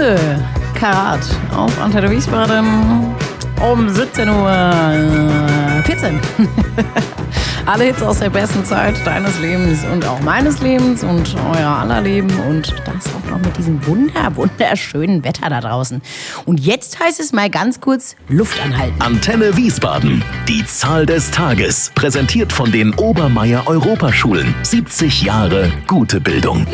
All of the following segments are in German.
Volle Karat auf Antenne Wiesbaden um 17:14 Uhr. Alle Hits aus der besten Zeit deines Lebens und auch meines Lebens und euer aller Leben und das auch noch mit diesem wunderschönen Wetter da draußen. Und jetzt heißt es mal ganz kurz Luft anhalten. Antenne Wiesbaden, die Zahl des Tages, präsentiert von den Obermeier Europaschulen. 70 Jahre gute Bildung.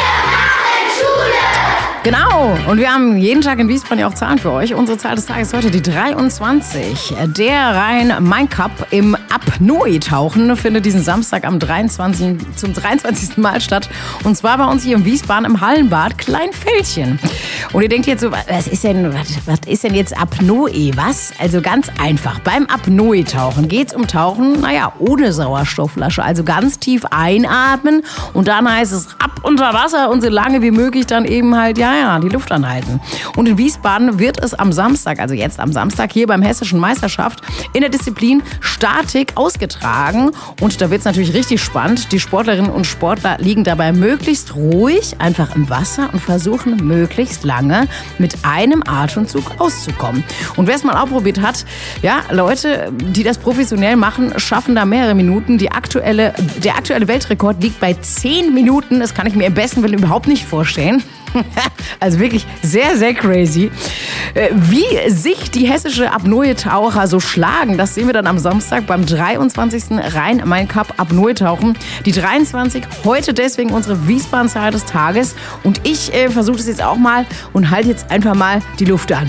Genau, und wir haben jeden Tag in Wiesbaden ja auch Zahlen für euch. Unsere Zahl des Tages heute die 23. Der Rhein-Main-Cup im Apnoe-Tauchen findet diesen Samstag zum 23. Mal statt. Und zwar bei uns hier in Wiesbaden im Hallenbad Kleinfeldchen. Und ihr denkt jetzt so, was ist denn jetzt Apnoe? Was? Also ganz einfach. Beim Apnoe-Tauchen geht es um Tauchen, ohne Sauerstoffflasche. Also ganz tief einatmen und dann heißt es ab unter Wasser und so lange wie möglich dann eben halt, die Luft anhalten. Und in Wiesbaden wird es am Samstag, also jetzt am Samstag, hier beim Hessischen Meisterschaft in der Disziplin Statik ausgetragen. Und da wird es natürlich richtig spannend. Die Sportlerinnen und Sportler liegen dabei möglichst ruhig einfach im Wasser und versuchen möglichst lange mit einem Atemzug auszukommen. Und wer es mal ausprobiert hat, Leute, die das professionell machen, schaffen da mehrere Minuten. Der aktuelle Weltrekord liegt bei 10 Minuten. Das kann ich mir im besten Willen überhaupt nicht vorstellen. Also wirklich sehr, sehr crazy. Wie sich die hessische Apnoe-Taucher so schlagen, das sehen wir dann am Samstag beim 23. Rhein-Main-Cup Apnoe-Tauchen. Die 23, heute deswegen unsere Wiesbaden-Zahl des Tages. Und ich versuche das jetzt auch mal und halte jetzt einfach mal die Luft an.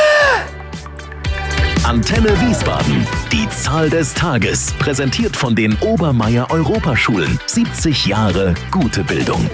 Antenne Wiesbaden, die Zahl des Tages, präsentiert von den Obermeier Europaschulen. 70 Jahre gute Bildung.